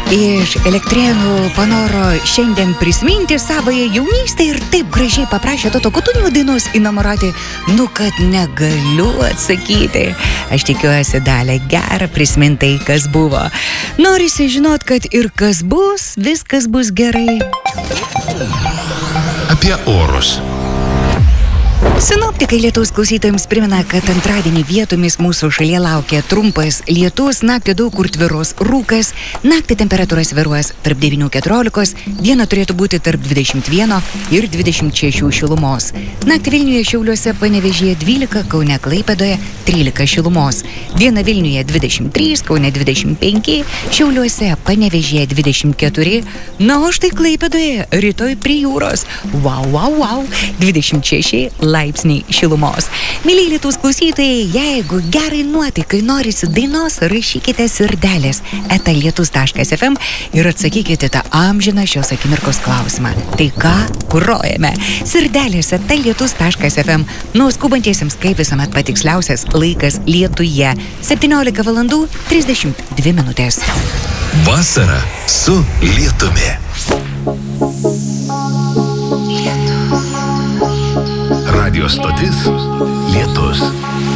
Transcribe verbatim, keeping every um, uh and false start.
Iš Elektrėnų panoro šiandien prisiminti savąją jaunystę ir taip gražiai paprašė Toto Cutugno dainos įnamoratį, nu kad negaliu atsakyti. Aš tikiuosi, Dalia, gera prisiminti, kas buvo. Norisi žinot, kad ir kas bus, viskas bus gerai. Apie orus. Sinoptikai Lietuvos klausytojams primena, kad antradienį vietomis mūsų šalyje laukia trumpas lietus, naktį daug kur tvyros rūkas, naktį temperatūra svyruos tarp devynių keturiolikos, diena turėtų būti tarp dvidešimt vieno ir dvidešimt šešių šilumos. Naktį Vilniuje, Šiauliuose, Panevėžyje dvylika, Kaune, Klaipėdoje trylika šilumos. Diena Vilniuje dvidešimt trys, Kaune dvidešimt penki, Šiauliuose, Panevėžyje dvidešimt keturi, na o štai Klaipėdoje rytoj prie jūros. Wow, wow, wow, dvidešimt šeši laipsniai šilumos. Myliai Lietuvos klausytojai, jeigu gerai nuotaikai norisi dainos, rašykite sirdelės eta lietus taškas ef em ir atsakykite tą amžiną šios akimirkos klausimą. Tai ką grojame? Sirdelės eta lietus taškas ef em. Nu, skubantiesiems kaip visuomet patiksliausias laikas Lietuje. septyniolika valandų trisdešimt dvi minutės. Vasara su lietumi. Radio stotis Lietus.